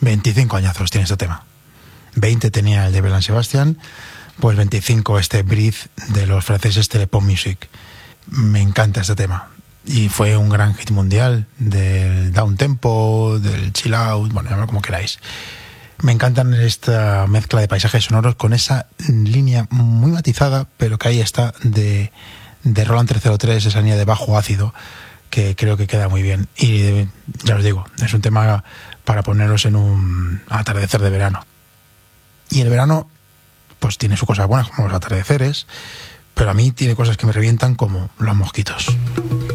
25 añazos tiene este tema. 20 tenía el de Belle Sebastian, pues 25 este Breathe de los franceses Telepop Music. Me encanta este tema. Y fue un gran hit mundial del down tempo, del chill out, bueno, llamadlo como queráis. Me encantan esta mezcla de paisajes sonoros con esa línea muy matizada, pero que ahí está, de Roland 303, esa línea de bajo ácido, que creo que queda muy bien. Y ya os digo, es un tema para poneros en un atardecer de verano. Y el verano, pues tiene sus cosas buenas, como los atardeceres, pero a mí tiene cosas que me revientan, como los mosquitos.